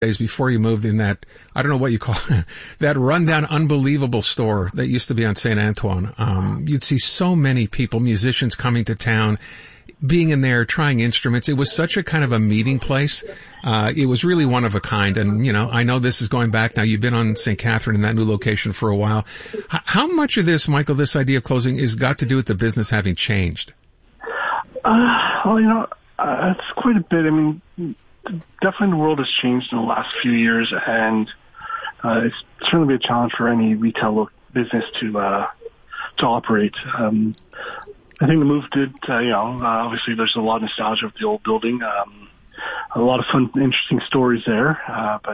days before you moved in that, I don't know what you call it, that rundown, unbelievable store that used to be on St. Antoine. You'd see so many people, musicians coming to town, being in there, trying instruments. It was such a kind of a meeting place. It was really one of a kind. And, you know, I know this is going back now. You've been on St. Catherine in that new location for a while. How much of this, Michael, this idea of closing is got to do with the business having changed? Well, you know, it's quite a bit. I mean, definitely the world has changed in the last few years, and it's certainly been a challenge for any retail business to operate. I think the move did, obviously there's a lot of nostalgia of the old building, a lot of fun, interesting stories there, but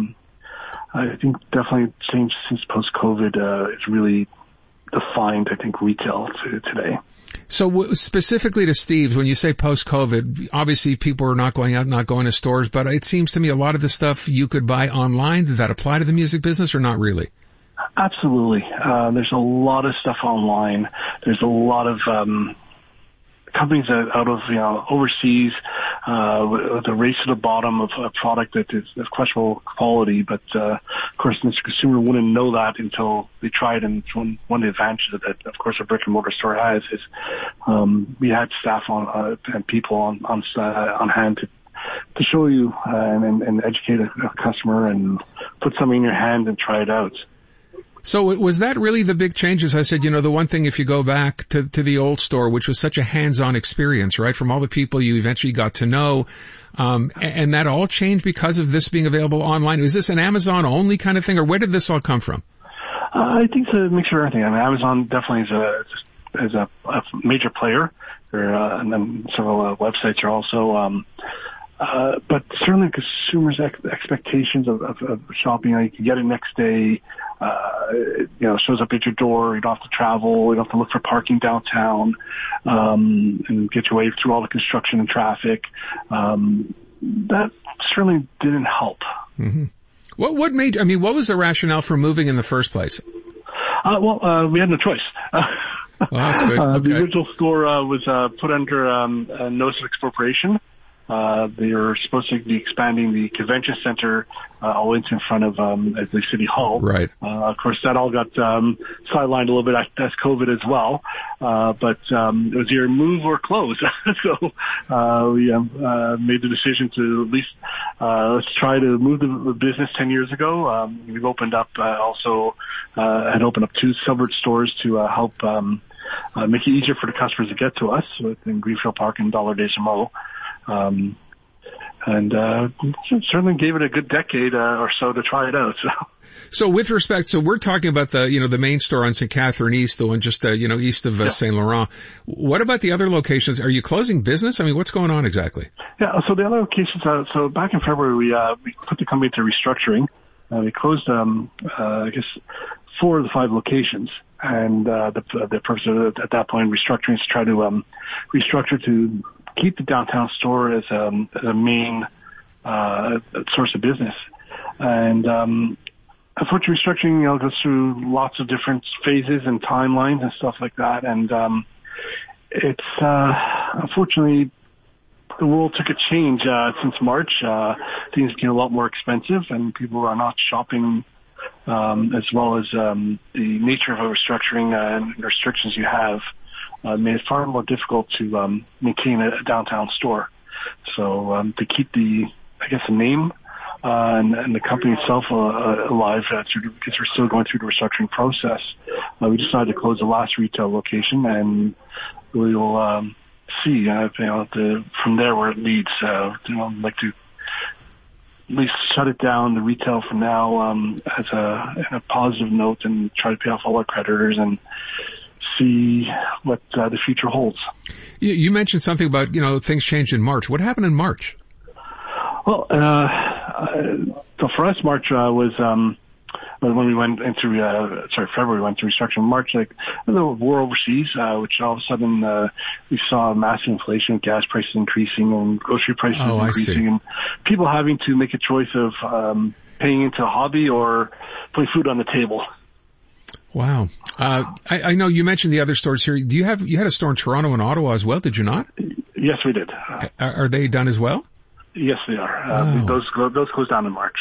I think definitely changed since post-COVID. It's really defined, I think, retail today. So specifically to Steve's, when you say post-COVID, obviously people are not going out, not going to stores, but it seems to me a lot of the stuff you could buy online, did that apply to the music business or not really? Absolutely. There's a lot of stuff online. There's a lot of companies that out of overseas with a race to the bottom of a product that is of questionable quality. But of course, the consumer wouldn't know that until they try it. And one of the advantages that, of course, a brick and mortar store has is we had staff and people on hand to show you and educate a customer and put something in your hand and try it out. So was that really the big change? As I said, the one thing, if you go back to the old store, which was such a hands-on experience, right, from all the people you eventually got to know, and that all changed because of this being available online. Is this an Amazon-only kind of thing, or where did this all come from? I think it's a mixture of everything. I mean, Amazon definitely is a major player, and then several websites are also but certainly consumers' expectations of shopping, you can get it next day, it shows up at your door, you don't have to travel, you don't have to look for parking downtown, and get your way through all the construction and traffic. That certainly didn't help. Mm-hmm. What was the rationale for moving in the first place? We had no choice. Well, that's good. Okay. The original store was put under a notice of expropriation. They were supposed to be expanding the convention center all the way in front of the city hall. Right. Of course, that all got sidelined a little bit as COVID as well. But it was either move or close. So we made the decision to at least let's try to move the business 10 years ago. We've opened up had opened up 2 suburb stores to help make it easier for the customers to get to us in Greenfield Park and Dollar Des Moines. Certainly gave it a good decade or so to try it out. So with respect, so we're talking about the main store on St. Catherine East, the one just east of St. Laurent. What about the other locations? Are you closing business? I mean, what's going on exactly? Yeah, so the other locations. So back in February, we put the company to restructuring. We closed, 4 of the 5 locations. And the purpose of at that point restructuring is to try to restructure to keep the downtown store as a main source of business. And unfortunately, restructuring goes through lots of different phases and timelines and stuff like that. And it's unfortunately the world took a change since March. Things became a lot more expensive, and people are not shopping as well as the nature of a restructuring and restrictions you have made it far more difficult to maintain a downtown store. So to keep the name and the company itself alive, because we're still going through the restructuring process, we decided to close the last retail location, and we will see from there where it leads. I'd like to at least shut it down, the retail for now, as a positive note, and try to pay off all our creditors and see what the future holds. You mentioned something about, things changed in March. What happened in March? Well, so for us, March was when we went into February, we went to restructuring. March, the war overseas, which all of a sudden we saw massive inflation, gas prices increasing and grocery prices increasing, and people having to make a choice of paying into a hobby or putting food on the table. Wow. I know you mentioned the other stores here. You had a store in Toronto and Ottawa as well, did you not? Yes, we did. Are they done as well? Yes, they are. Wow. Those close down in March.